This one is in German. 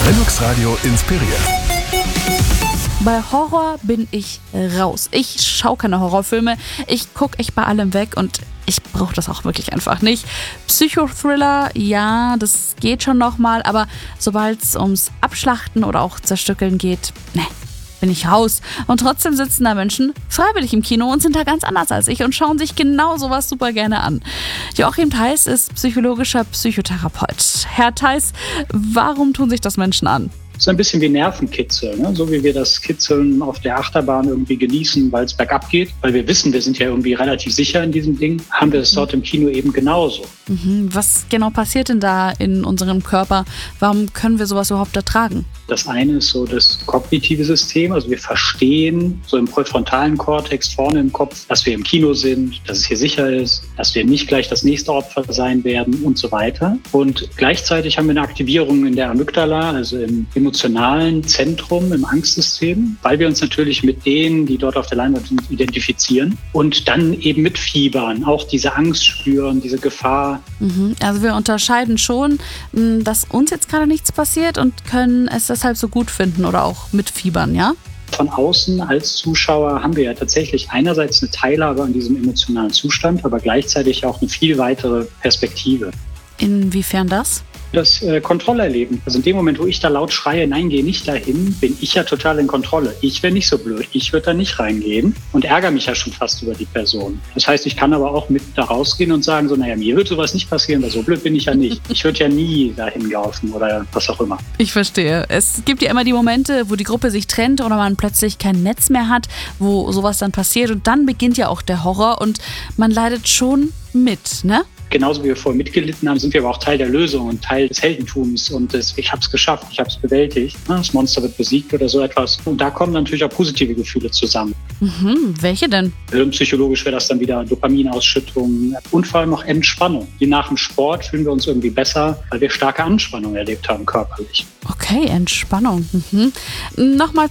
Linux Radio inspiriert. Bei Horror bin ich raus. Ich schaue keine Horrorfilme. Ich gucke echt bei allem weg und ich brauche das auch wirklich einfach nicht. Psychothriller, ja, das geht schon nochmal, aber sobald es ums Abschlachten oder auch Zerstückeln geht, ne, bin ich raus. Und trotzdem sitzen da Menschen freiwillig im Kino und sind da ganz anders als ich und schauen sich genau sowas super gerne an. Joachim Theis ist psychologischer Psychotherapeut. Herr Theis, warum tun sich das Menschen an? So ein bisschen wie Nervenkitzel, ne? So wie wir das Kitzeln auf der Achterbahn irgendwie genießen, weil es bergab geht, weil wir wissen, wir sind ja irgendwie relativ sicher in diesem Ding, haben wir es dort im Kino eben genauso. Was genau passiert denn da in unserem Körper? Warum können wir sowas überhaupt ertragen? Das eine ist so das kognitive System, also wir verstehen so im präfrontalen Kortex vorne im Kopf, dass wir im Kino sind, dass es hier sicher ist, dass wir nicht gleich das nächste Opfer sein werden und so weiter. Und gleichzeitig haben wir eine Aktivierung in der Amygdala, also im emotionalen Zentrum, im Angstsystem, weil wir uns natürlich mit denen, die dort auf der Leinwand sind, identifizieren und dann eben mitfiebern, auch diese Angst spüren, diese Gefahr. Also wir unterscheiden schon, dass uns jetzt gerade nichts passiert und können es deshalb so gut finden oder auch mitfiebern, ja? Von außen als Zuschauer haben wir ja tatsächlich einerseits eine Teilhabe an diesem emotionalen Zustand, aber gleichzeitig auch eine viel weitere Perspektive. Inwiefern das? Das Kontrollerleben. Also in dem Moment, wo ich da laut schreie, nein, geh nicht dahin, bin ich ja total in Kontrolle. Ich wäre nicht so blöd. Ich würde da nicht reingehen und ärgere mich ja schon fast über die Person. Das heißt, ich kann aber auch mit da rausgehen und sagen, so, naja, mir wird sowas nicht passieren, weil so blöd bin ich ja nicht. Ich würde ja nie dahin laufen oder was auch immer. Ich verstehe. Es gibt ja immer die Momente, wo die Gruppe sich trennt oder man plötzlich kein Netz mehr hat, wo sowas dann passiert und dann beginnt ja auch der Horror und man leidet schon mit, ne? Genauso wie wir vorher mitgelitten haben, sind wir aber auch Teil der Lösung und Teil des Heldentums und ich habe es geschafft, ich habe es bewältigt. Das Monster wird besiegt oder so etwas. Und da kommen natürlich auch positive Gefühle zusammen. Welche denn? Psychologisch wäre das dann wieder Dopaminausschüttung und vor allem auch Entspannung. Wie nach dem Sport fühlen wir uns irgendwie besser, weil wir starke Anspannung erlebt haben körperlich. Okay, Entspannung. Nochmal